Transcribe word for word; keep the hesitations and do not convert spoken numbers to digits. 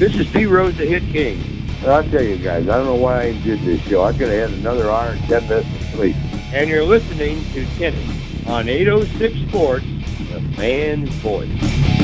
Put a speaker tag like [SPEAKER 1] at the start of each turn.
[SPEAKER 1] This is D. Rose, the Hit King.
[SPEAKER 2] I'll tell you guys, I don't know why I did this show. I could have had another hour and ten minutes of sleep.
[SPEAKER 1] And you're listening to Kenny on eight oh six Sports, the fan's voice.